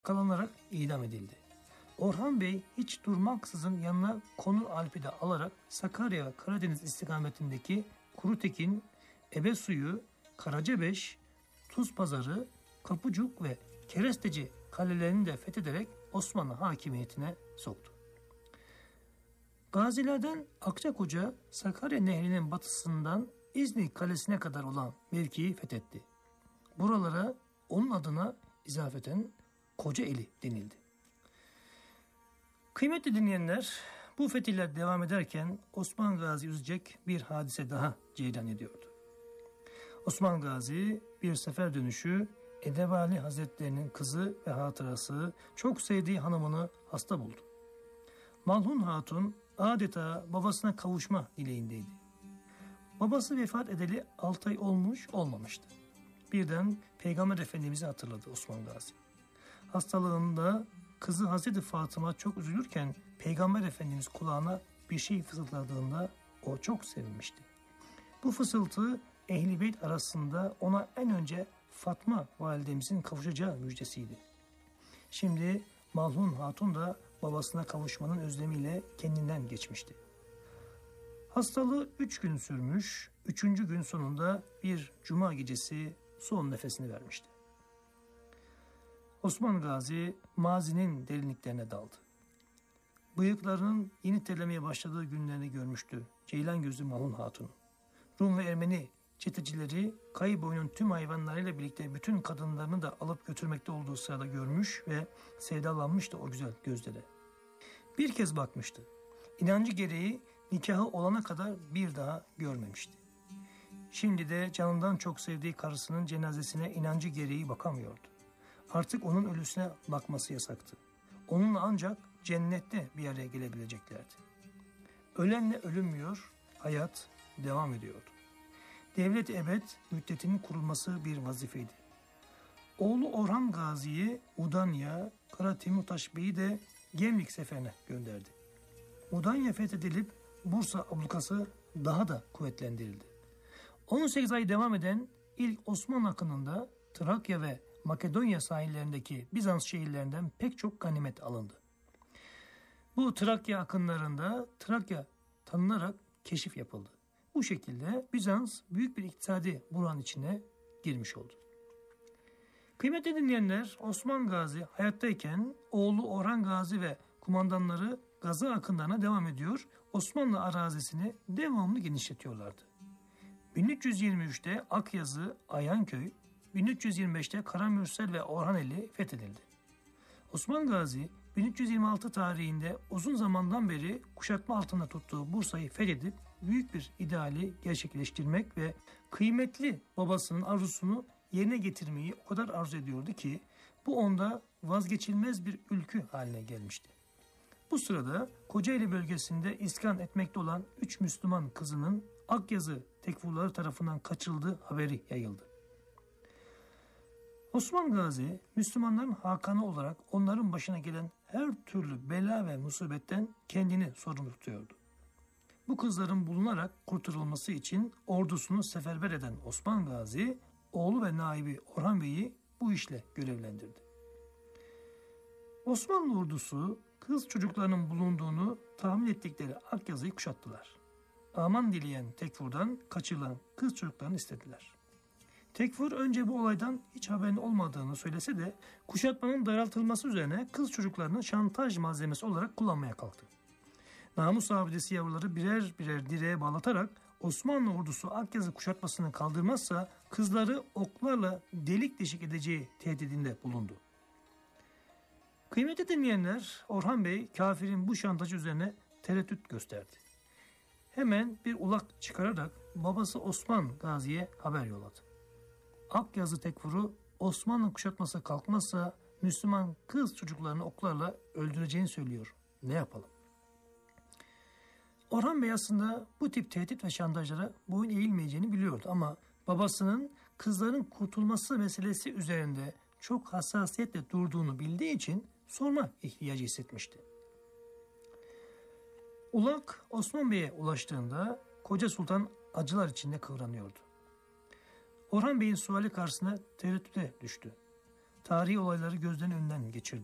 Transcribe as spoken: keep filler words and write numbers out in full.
yakalanarak idam edildi. Orhan Bey hiç durmaksızın yanına Konur Alp'i de alarak Sakarya ve Karadeniz istikametindeki Kurutekin, Ebesuyu, Karacabeş, Tuzpazarı, Kapıcuk ve Keresteci kalelerini de fethederek Osmanlı hakimiyetine soktu. Gazilerden Akçakoca, Sakarya Nehri'nin batısından İznik Kalesi'ne kadar olan mevkiyi fethetti. Buralara onun adına izafeten Kocaeli denildi. Kıymetli dinleyenler, bu fetihler devam ederken Osman Gazi üzecek bir hadise daha cereyan ediyordu. Osman Gazi bir sefer dönüşü Edebali Hazretlerinin kızı ve hatırası çok sevdiği hanımını hasta buldu. Malhun Hatun adeta babasına kavuşma dileğindeydi. Babası vefat edeli altı ay olmuş olmamıştı. Birden Peygamber Efendimiz'i hatırladı Osman Gazi. Hastalığında kızı Hazreti Fatıma çok üzülürken Peygamber Efendimiz kulağına bir şey fısıldadığında o çok sevinmişti. Bu fısıltı Ehl-i Beyt arasında ona en önce Fatma validemizin kavuşacağı müjdesiydi. Şimdi Malhun Hatun da babasına kavuşmanın özlemiyle kendinden geçmişti. Hastalığı üç gün sürmüş, üçüncü gün sonunda bir cuma gecesi son nefesini vermişti. Osman Gazi mazinin derinliklerine daldı. Bıyıklarının yeni terlemeye başladığı günlerini görmüştü Ceylan gözlü Malhun Hatun. Rum ve Ermeni çetecileri Kayıboyunun tüm hayvanlarıyla birlikte bütün kadınlarını da alıp götürmekte olduğu sırada görmüş ve sevdalanmıştı o güzel gözlere. Bir kez bakmıştı. İnancı gereği nikahı olana kadar bir daha görmemişti. Şimdi de canından çok sevdiği karısının cenazesine inancı gereği bakamıyordu. Artık onun ölüsüne bakması yasaktı. Onunla ancak cennette bir araya gelebileceklerdi. Ölenle ölünmüyor, hayat devam ediyordu. Devlet-i ebed müddetinin kurulması bir vazifeydi. Oğlu Orhan Gazi'yi Mudanya, Kara Timurtaş Bey'i de Gemlik seferine gönderdi. Mudanya fethedilip Bursa ablukası daha da kuvvetlendirildi. on sekiz ay devam eden ilk Osmanlı akınında Trakya ve Makedonya sahillerindeki Bizans şehirlerinden pek çok ganimet alındı. Bu Trakya akınlarında Trakya tanınarak keşif yapıldı. Bu şekilde Bizans büyük bir iktisadi buhran içine girmiş oldu. Kıymetli dinleyenler, Osman Gazi hayattayken oğlu Orhan Gazi ve kumandanları Gaza akınlarına devam ediyor, Osmanlı arazisini devamlı genişletiyorlardı. bin üç yüz yirmi üçte Akyazı, Ayanköy, bin üç yüz yirmi beşte Karamürsel ve Orhaneli fethedildi. Osman Gazi bin üç yüz yirmi altı tarihinde uzun zamandan beri kuşatma altında tuttuğu Bursa'yı fethedip büyük bir ideali gerçekleştirmek ve kıymetli babasının arzusunu yerine getirmeyi o kadar arzu ediyordu ki bu onda vazgeçilmez bir ülkü haline gelmişti. Bu sırada Kocaeli bölgesinde iskan etmekte olan üç Müslüman kızının Akyazı tekfurları tarafından kaçırıldığı haberi yayıldı. Osman Gazi, Müslümanların hakanı olarak onların başına gelen her türlü bela ve musibetten kendini sorumlu tutuyordu. Bu kızların bulunarak kurtarılması için ordusunu seferber eden Osman Gazi, oğlu ve naibi Orhan Bey'i bu işle görevlendirdi. Osmanlı ordusu kız çocuklarının bulunduğunu tahmin ettikleri Akyazı'yı kuşattılar. Aman dileyen Tekfur'dan kaçırılan kız çocuklarını istediler. Tekfur önce bu olaydan hiç haberin olmadığını söylese de kuşatmanın daraltılması üzerine kız çocuklarını şantaj malzemesi olarak kullanmaya kalktı. Namus abidesi yavruları birer birer direğe bağlatarak Osmanlı ordusu Akyazı kuşatmasını kaldırmazsa kızları oklarla delik deşik edeceği tehdidinde bulundu. Kıymetli dinleyenler, Orhan Bey kafirin bu şantajı üzerine tereddüt gösterdi. Hemen bir ulak çıkararak babası Osman Gazi'ye haber yolladı. Akyazı tekfuru Osmanlı kuşatması kalkmazsa Müslüman kız çocuklarını oklarla öldüreceğini söylüyor. Ne yapalım? Orhan Bey aslında bu tip tehdit ve şantajlara boyun eğilmeyeceğini biliyordu ama babasının kızların kurtulması meselesi üzerinde çok hassasiyetle durduğunu bildiği için sorma ihtiyacı hissetmişti. Ulak Osman Bey'e ulaştığında Koca Sultan acılar içinde kıvranıyordu. Orhan Bey'in suali karşısına tereddüte düştü. tarihi olayları gözden önünden geçirdi.